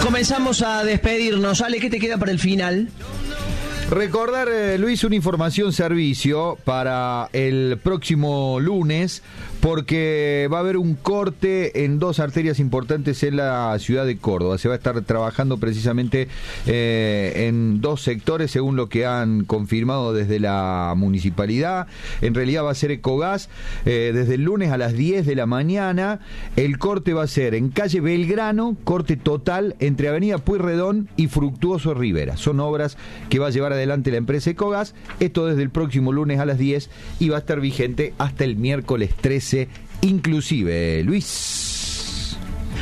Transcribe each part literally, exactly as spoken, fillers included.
Comenzamos a despedirnos. Ale, ¿qué te queda para el final? Recordar, eh, Luis, una información servicio para el próximo lunes, porque va a haber un corte en dos arterias importantes en la ciudad de Córdoba. Se va a estar trabajando precisamente eh, en dos sectores, según lo que han confirmado desde la municipalidad. En realidad va a ser Ecogas, eh, desde el lunes a las diez de la mañana. El corte va a ser en calle Belgrano, corte total entre Avenida Pueyrredón y Fructuoso Rivera. Son obras que va a llevar adelante la empresa Ecogas. Esto desde el próximo lunes a las diez y va a estar vigente hasta el miércoles trece inclusive. Luis.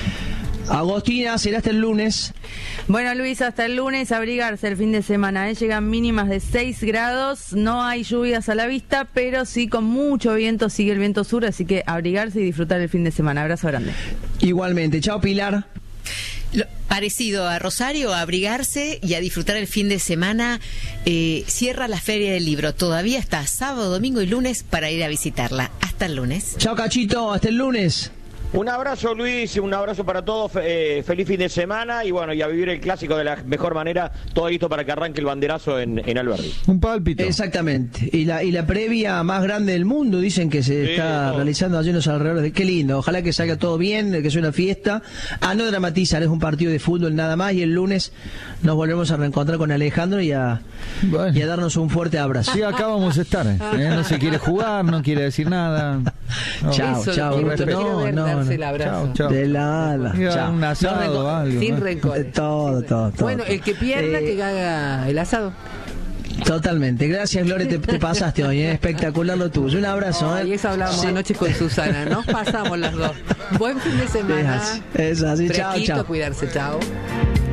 Agostina, será hasta el lunes. Bueno, Luis, hasta el lunes abrigarse el fin de semana, ¿eh? Llegan mínimas de seis grados, no hay lluvias a la vista, pero sí con mucho viento, sigue el viento sur, así que abrigarse y disfrutar el fin de semana. Abrazo grande. Igualmente, chao Pilar. Lo, parecido a Rosario, a abrigarse y a disfrutar el fin de semana. Eh, cierra la Feria del Libro, todavía está sábado, domingo y lunes para ir a visitarla. Hasta el lunes. Chao Cachito, hasta el lunes. Un abrazo, Luis, un abrazo para todos, eh, feliz fin de semana y bueno, y a vivir el clásico de la mejor manera, todo listo para que arranque el banderazo en, en Alberdi. Un pálpito. Exactamente, y la y la previa más grande del mundo, dicen que se sí, está no. realizando allí en los alrededores de... Qué lindo, ojalá que salga todo bien, que sea una fiesta. Ah, no dramatizar, es un partido de fútbol nada más y el lunes nos volvemos a reencontrar con Alejandro y a, bueno. y a darnos un fuerte abrazo. Sí, acá vamos a estar, ¿eh? No se quiere jugar, no quiere decir nada. No. Chao, Eso, chao. No, no, no. No, el abrazo. Chao, chao. De la ala. Chao. Un asado, no, algo, sin ¿no? rencor. Todo, todo, todo. Bueno, el que pierda, eh, que haga el asado. Totalmente. Gracias, Lore, te, te pasaste hoy, ¿eh? Espectacular lo tuyo. Un abrazo. ¿eh? Y eso hablábamos sí. anoche con Susana. Nos pasamos las dos. Buen fin de semana. Es así. Es así. Chao, chao. Cuidarse, chao.